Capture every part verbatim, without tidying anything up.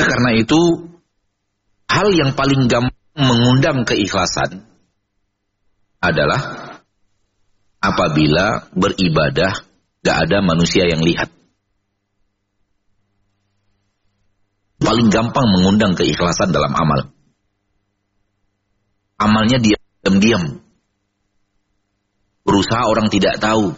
karena itu, hal yang paling gampang mengundang keikhlasan adalah apabila beribadah gak ada manusia yang lihat. Paling gampang mengundang keikhlasan dalam amal. Amalnya diam-diam. Berusaha orang tidak tahu.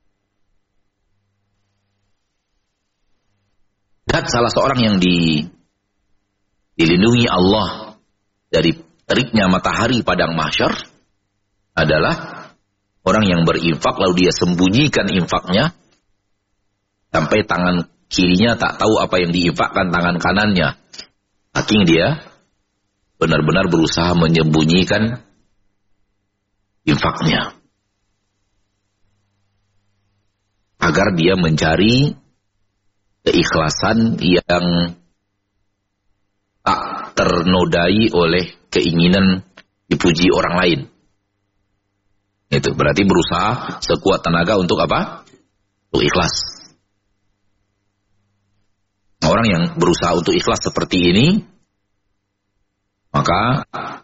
Lihat salah seorang yang di, dilindungi Allah dari teriknya matahari padang mahsyar adalah orang yang berinfak lalu dia sembunyikan infaknya sampai tangan kirinya tak tahu apa yang diinfakkan tangan kanannya. Saking dia benar-benar berusaha menyembunyikan infaknya. Agar dia mencari keikhlasan yang tak ternodai oleh keinginan dipuji orang lain. Itu berarti berusaha sekuat tenaga untuk apa? Untuk ikhlas. Orang yang berusaha untuk ikhlas seperti ini, maka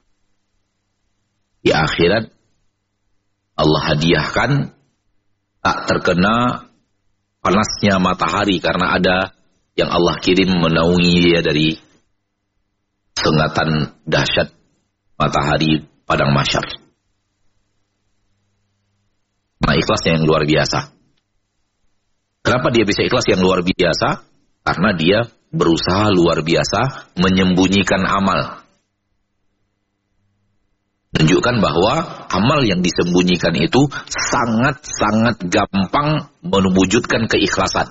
di akhirat Allah hadiahkan tak terkena panasnya matahari karena ada yang Allah kirim menaungi dia dari sengatan dahsyat matahari padang mahsyar. Nah, ikhlasnya yang luar biasa. Kenapa dia bisa ikhlas yang luar biasa? Karena dia berusaha luar biasa menyembunyikan amal. Menunjukkan bahwa amal yang disembunyikan itu sangat-sangat gampang mewujudkan keikhlasan.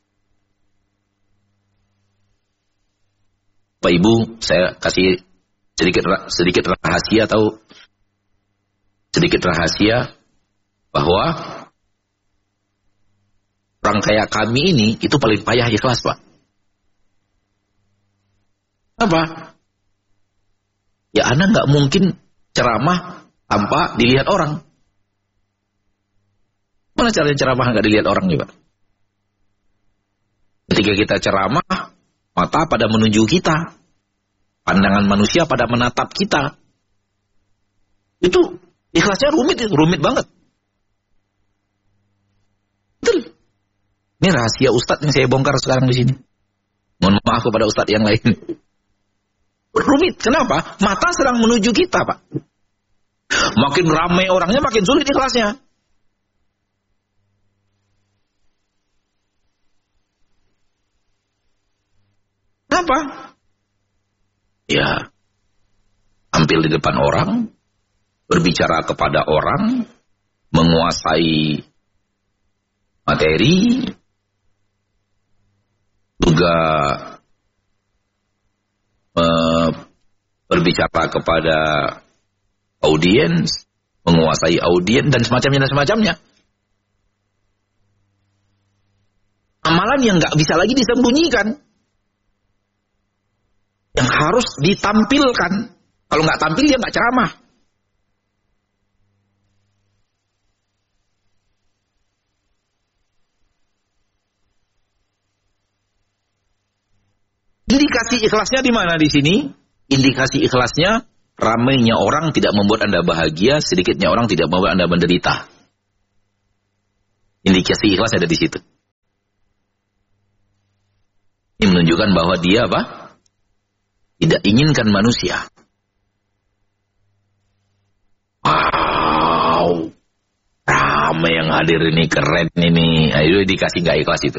Pak Ibu, saya kasih sedikit sedikit rahasia atau sedikit rahasia bahwa orang kayak kami ini itu paling payah ikhlas, Pak. Apa? Ya, Anda nggak mungkin ceramah tanpa dilihat orang. Mana caranya ceramah nggak dilihat orang juga? Ketika kita ceramah, mata pada menuju kita, pandangan manusia pada menatap kita. Itu ikhlasnya rumit, rumit banget. Betul. Ini rahasia Ustadz yang saya bongkar sekarang di sini. Mohon maaf kepada Ustadz yang lain. Rumit. Kenapa? Mata sedang menuju kita, Pak. Makin ramai orangnya, makin sulit ikhlasnya. Kenapa? Ya, tampil di depan orang, berbicara kepada orang, menguasai materi, juga uh, berbicara kepada audiens, menguasai audiens dan semacamnya dan semacamnya. Amalan yang nggak bisa lagi disembunyikan, yang harus ditampilkan. Kalau nggak tampil dia nggak ceramah. Indikasi ikhlasnya di mana di sini? Indikasi ikhlasnya, ramainya orang tidak membuat Anda bahagia, sedikitnya orang tidak membuat Anda menderita. Indikasi ikhlas ada di situ. Ini menunjukkan bahwa dia apa? Tidak inginkan manusia. Wow, ramai yang hadir ini, keren ini. Ayo dikasih nggak ikhlas itu.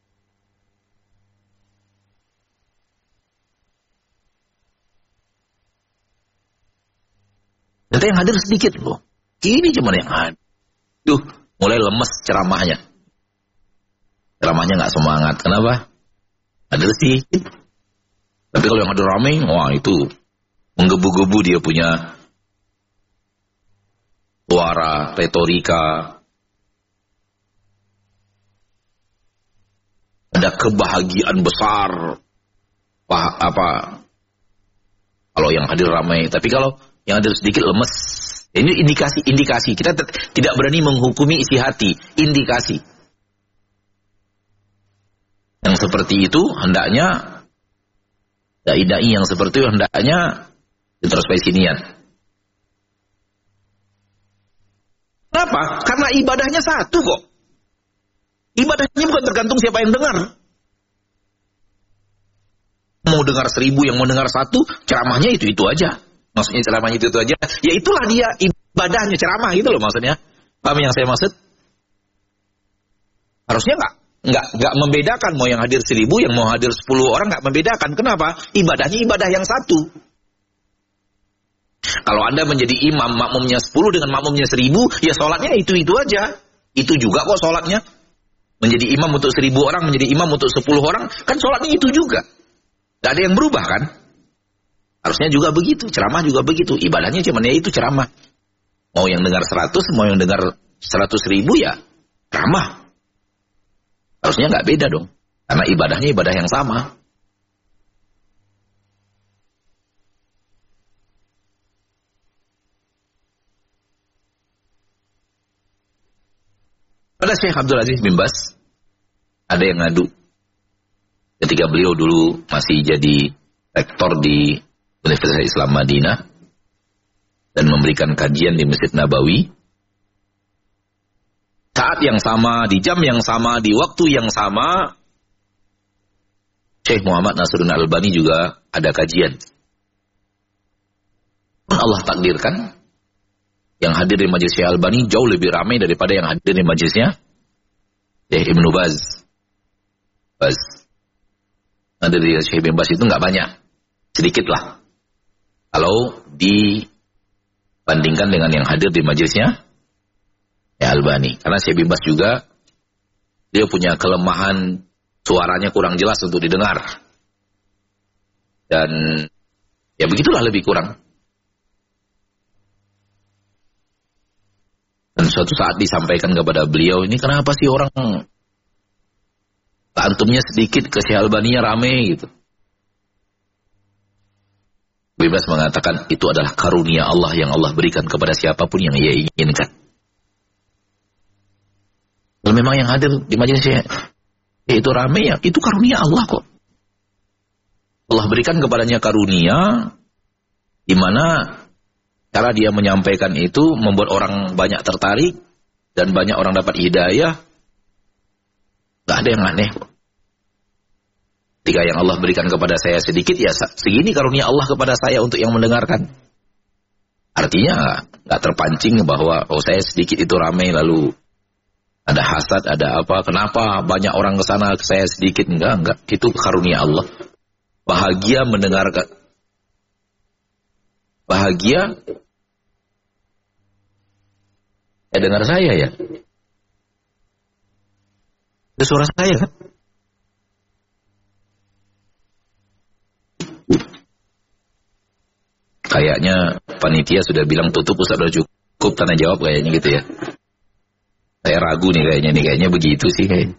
Ternyata yang hadir sedikit loh. Ini cuma yang hadir. Duh, mulai lemes ceramahnya. Ceramahnya nggak semangat. Kenapa? Hadir sedikit. Tapi kalau yang hadir ramai, wah itu menggebu-gebu, dia punya suara, retorika. Ada kebahagiaan besar. Apa, apa kalau yang hadir ramai. Tapi kalau yang hadir sedikit lemes. Ini indikasi-indikasi. Kita t- tidak berani menghukumi isi hati. Indikasi. Yang seperti itu hendaknya Dai-dai yang seperti itu hendaknya introspeksi niat. Kenapa? Karena ibadahnya satu kok. Ibadahnya bukan tergantung siapa yang dengar. Mau dengar seribu, yang mau dengar satu, ceramahnya itu-itu aja. Maksudnya ceramahnya itu-itu aja. Ya itulah dia ibadahnya, ceramah gitu loh maksudnya. Paham yang saya maksud? Harusnya nggak nggak nggak membedakan mau yang hadir seribu, yang mau hadir sepuluh orang, nggak membedakan. Kenapa? Ibadahnya ibadah yang satu. Kalau Anda menjadi imam, makmumnya sepuluh dengan makmumnya seribu, ya sholatnya itu-itu aja. Itu juga kok sholatnya. Menjadi imam untuk seribu orang, menjadi imam untuk sepuluh orang, kan sholatnya itu juga. Gak ada yang berubah kan? Harusnya juga begitu, ceramah juga begitu. Ibadahnya cuma ya itu ceramah. Mau yang dengar seratus, mau yang dengar seratus ribu ya ceramah. Harusnya gak beda dong. Karena ibadahnya ibadah yang sama. Pada Syekh Abdul Aziz bin Baz, ada yang ngadu. Ketika beliau dulu masih jadi rektor di Universitas Islam Madinah dan memberikan kajian di Masjid Nabawi, saat yang sama, di jam yang sama, di waktu yang sama, Syekh Muhammad Nasruddin Albani juga ada kajian. Allah takdirkan yang hadir di majelis Syekh Albani jauh lebih ramai daripada yang hadir di majelisnya Syekh Ibnu Baz. Baz. Hadir di Syekh Ibnu Baz itu nggak banyak, sedikit lah. Kalau dibandingkan dengan yang hadir di majelisnya Syekh Albani, karena Syekh Ibnu Baz juga dia punya kelemahan, suaranya kurang jelas untuk didengar, dan ya begitulah lebih kurang. Dan suatu saat disampaikan kepada beliau, ini kenapa sih orang antumnya sedikit, ke Syekh Albani rame gitu. Bebas mengatakan itu adalah karunia Allah yang Allah berikan kepada siapapun yang ia inginkan. Kalau memang yang hadir di majelis ya, itu rame ya, itu karunia Allah kok. Allah berikan kepadanya karunia di mana cara dia menyampaikan itu membuat orang banyak tertarik dan banyak orang dapat hidayah. Gak ada yang aneh. Ketika yang Allah berikan kepada saya sedikit, ya segini karunia Allah kepada saya untuk yang mendengarkan. Artinya gak terpancing bahwa oh saya sedikit itu ramai lalu ada hasad, ada apa, kenapa banyak orang ke sana, saya sedikit. Enggak, enggak. Itu karunia Allah. Bahagia mendengarkan. Bahagia ya dengar saya ya. Itu suara saya kan? Kayaknya panitia sudah bilang tutup, Ustaz udah cukup tanya jawab kayaknya gitu ya. Saya ragu nih kayaknya nih, kayaknya begitu sih kayaknya.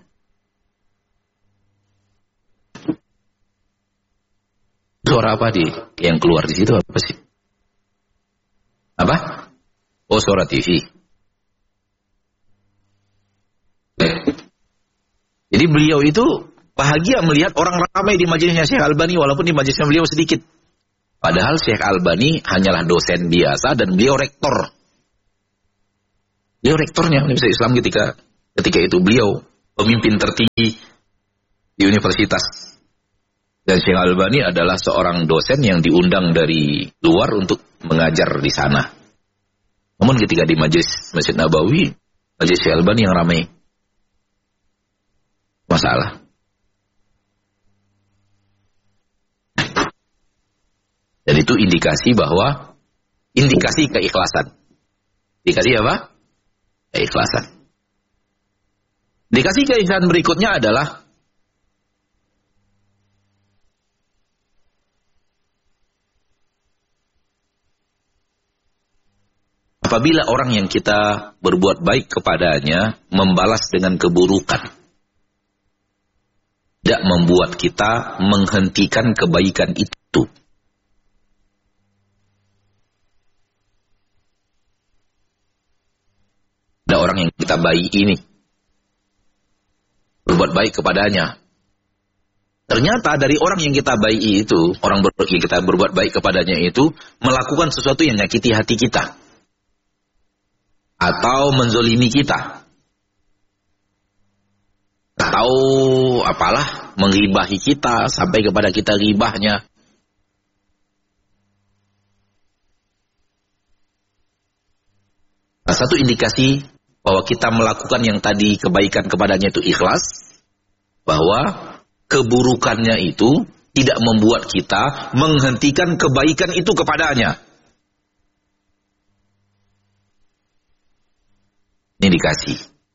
Suara apa di yang keluar di situ apa sih? Apa? Oh, suara T V. Jadi beliau itu bahagia melihat orang ramai di majelisnya Syekh Albani walaupun di majelisnya beliau sedikit. Padahal Syekh Albani hanyalah dosen biasa dan beliau rektor. Beliau rektornya Universitas Islam ketika ketika itu beliau pemimpin tertinggi di universitas. Dan Syekh Albani adalah seorang dosen yang diundang dari luar untuk mengajar di sana. Namun ketika di majelis Masjid Nabawi, majelis Syekh Albani yang ramai. Masalah. Dan itu indikasi bahwa indikasi keikhlasan. Indikasi apa? Keikhlasan. Indikasi keikhlasan berikutnya adalah apabila orang yang kita berbuat baik kepadanya membalas dengan keburukan, tidak membuat kita menghentikan kebaikan itu. Ada orang yang kita baik ini, berbuat baik kepadanya, Ternyata dari orang yang kita baiki itu, orang ber, yang kita berbuat baik kepadanya itu, melakukan sesuatu yang menyakiti hati kita. Atau menzolimi kita. Atau apalah, mengribahi kita, sampai kepada kita ribahnya. Nah, satu indikasi bahwa kita melakukan yang tadi kebaikan kepadanya itu ikhlas, bahwa keburukannya itu tidak membuat kita menghentikan kebaikan itu kepadanya. Ini dikasih.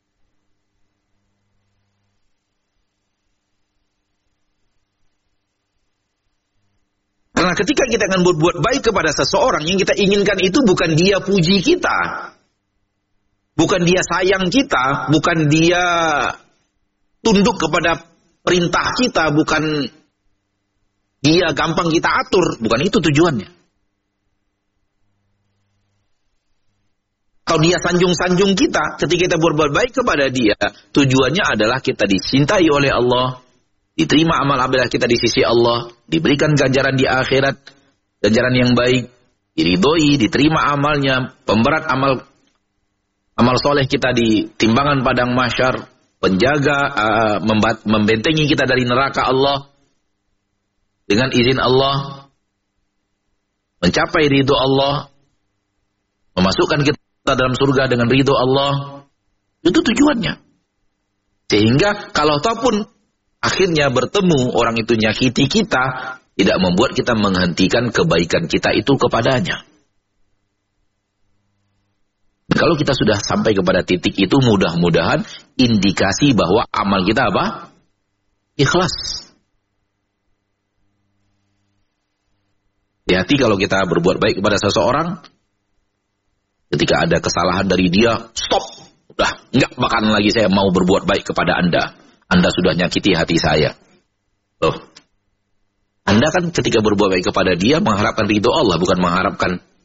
Karena ketika kita akan berbuat baik kepada seseorang, yang kita inginkan itu bukan dia puji kita, bukan dia sayang kita, bukan dia tunduk kepada perintah kita, bukan dia gampang kita atur, bukan itu tujuannya. Kalau dia sanjung-sanjung kita, ketika kita berbuat baik kepada dia, tujuannya adalah kita dicintai oleh Allah, diterima amal-amal kita di sisi Allah, diberikan ganjaran di akhirat, ganjaran yang baik, diridhoi, diterima amalnya, pemberat amal amal soleh kita di timbangan padang mahsyar, penjaga, uh, membentengi kita dari neraka Allah dengan izin Allah, mencapai ridho Allah, memasukkan kita dalam surga dengan ridho Allah. Itu tujuannya. Sehingga kalau ataupun akhirnya bertemu orang itu nyakiti kita, tidak membuat kita menghentikan kebaikan kita itu kepadanya. Kalau kita sudah sampai kepada titik itu, mudah-mudahan indikasi bahwa amal kita apa? Ikhlas. Hati-hati kalau kita berbuat baik kepada seseorang, ketika ada kesalahan dari dia, stop. Udah, enggak bakalan lagi saya mau berbuat baik kepada Anda. Anda sudah nyakiti hati saya. Loh, Anda kan ketika berbuat baik kepada dia mengharapkan ridho Allah, bukan mengharapkan